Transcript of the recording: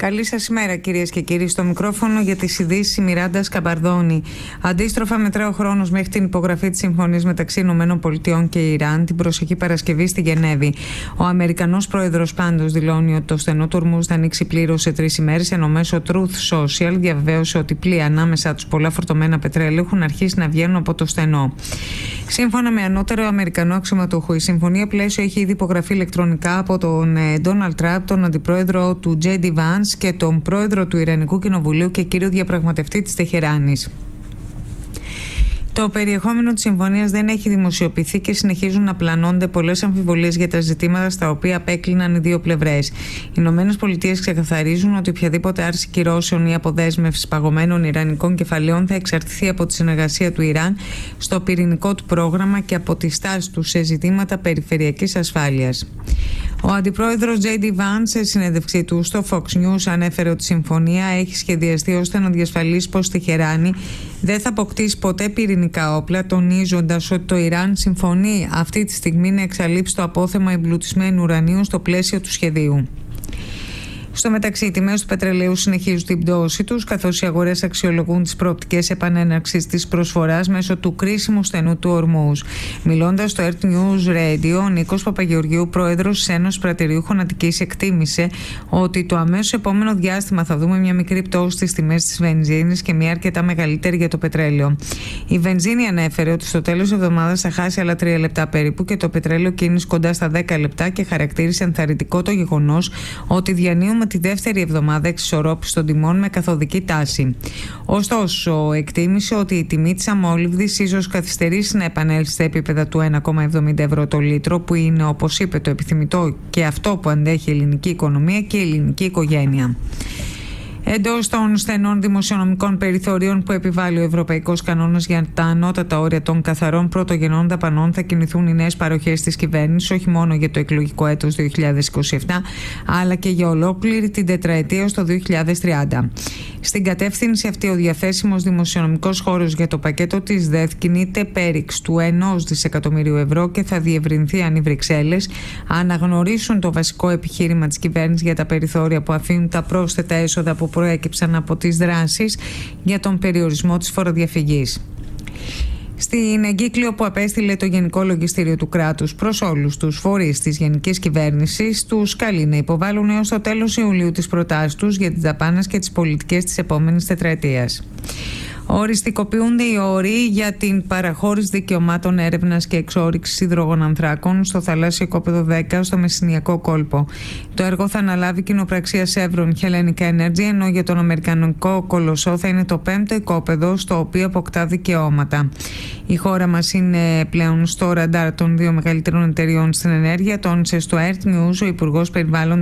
Καλή σας ημέρα, κυρίες και κύριοι. Στο μικρόφωνο για τις ειδήσεις η Μιράντα Σκαμπαρδόνη. Αντίστροφα, μετρά ο χρόνος μέχρι την υπογραφή της συμφωνίας μεταξύ ΗΠΑ και Ιράν την προσεχή Παρασκευή στη Γενέβη. Ο Αμερικανός πρόεδρος πάντως δηλώνει ότι το στενό του Ορμούζ θα ανοίξει πλήρως σε 3 ημέρες, ενώ μέσω Truth Social διαβεβαίωσε ότι πλοία ανάμεσα τους πολλά φορτωμένα πετρέλαια έχουν αρχίσει να βγαίνουν από το στενό. Σύμφωνα με ανώτερο Αμερικανό αξιωματούχο, η συμφωνία πλαίσιο έχει ήδη υπογραφεί ηλεκτρονικά από τον Ντόναλντ Τραμπ, τον αντιπρόεδρο του J.D. Vance και τον πρόεδρο του Ιρανικού Κοινοβουλίου και κύριο διαπραγματευτή της Τεχεράνης. Το περιεχόμενο της συμφωνίας δεν έχει δημοσιοποιηθεί και συνεχίζουν να πλανώνται πολλές αμφιβολίες για τα ζητήματα στα οποία απέκλειναν οι δύο πλευρές. Οι Ηνωμένες Πολιτείες ξεκαθαρίζουν ότι οποιαδήποτε άρση κυρώσεων ή αποδέσμευση παγωμένων ιρανικών κεφαλαίων θα εξαρτηθεί από τη συνεργασία του Ιράν στο πυρηνικό του πρόγραμμα και από τη στάση του σε ζητήματα περιφερειακής ασφάλειας. Ο αντιπρόεδρος J.D. Vance, σε συνέντευξή του στο Fox News, ανέφερε ότι η συμφωνία έχει σχεδιαστεί ώστε να διασφαλίσει πως η Τεχεράνη δεν θα αποκτήσει ποτέ πυρηνικά όπλα, τονίζοντας ότι το Ιράν συμφωνεί αυτή τη στιγμή να εξαλείψει το απόθεμα εμπλουτισμένου ουρανίου στο πλαίσιο του σχεδίου. Στο μεταξύ, οι τιμές του πετρελαίου συνεχίζουν την πτώση τους, καθώς οι αγορές αξιολογούν τις προοπτικές επανέναρξης της προσφοράς μέσω του κρίσιμου στενού του Ορμούζ. Μιλώντας στο Earth News Radio, ο Νίκος Παπαγεωργίου, πρόεδρος της Ένωσης Πρατηριούχων Αττικής, εκτίμησε ότι το αμέσως επόμενο διάστημα θα δούμε μια μικρή πτώση στις τιμές της βενζίνης και μια αρκετά μεγαλύτερη για το πετρέλαιο. Η βενζίνη ανέφερε ότι στο τέλος της εβδομάδας θα χάσει άλλα 3 λεπτά περίπου και το πετρέλαιο κίνηση κοντά στα 10 λεπτά και χαρακτήρισε ενθαρρυντικό το γεγονός ότι διανύουμε τη δεύτερη εβδομάδα εξισορρόπηση των τιμών με καθοδική τάση. Ωστόσο, εκτίμησε ότι η τιμή της αμόλυβδης ίσως καθυστερήσει να επανέλθει στα επίπεδα του 1,70 ευρώ το λίτρο, που είναι, όπως είπε, το επιθυμητό και αυτό που αντέχει η ελληνική οικονομία και η ελληνική οικογένεια. Εντός των στενών δημοσιονομικών περιθωρίων που επιβάλλει ο Ευρωπαϊκός Κανόνας για τα ανώτατα όρια των καθαρών πρωτογενών δαπανών, θα κινηθούν οι νέες παροχές της κυβέρνησης, όχι μόνο για το εκλογικό έτος 2027, αλλά και για ολόκληρη την τετραετία στο 2030. Στην κατεύθυνση αυτή, ο διαθέσιμος δημοσιονομικός χώρος για το πακέτο της ΔΕΘ κινείται πέριξ του 1 δισεκατομμυρίου ευρώ και θα διευρυνθεί αν οι Βρυξέλλες αναγνωρίσουν το βασικό επιχείρημα της κυβέρνησης για τα περιθώρια που αφήνουν τα πρόσθετα έσοδα που προέκυψαν από τις δράσεις για τον περιορισμό της φοροδιαφυγής. Στην εγκύκλιο που απέστειλε το Γενικό Λογιστήριο του κράτους προς όλους τους φορείς της Γενικής Κυβέρνησης, τους καλεί να υποβάλουν έως το τέλος Ιουλίου τις προτάσεις τους για τις δαπάνες και τις πολιτικές της επόμενης τετραετίας. Οριστικοποιούνται οι όροι για την παραχώρηση δικαιωμάτων έρευνας και εξόρυξης υδρογονανθράκων στο θαλάσσιο οικόπεδο 10 στο Μεσσηνιακό κόλπο. Το έργο θα αναλάβει κοινοπραξία Chevron Hellenic Energy, ενώ για τον αμερικανικό κολοσσό θα είναι το 5ο οικόπεδο στο οποίο αποκτά δικαιώματα. Η χώρα μας είναι πλέον στο ραντάρ των 2 μεγαλύτερων εταιριών στην ενέργεια, τόνισε στο Earth News ο Υπουργός Περιβάλλοντος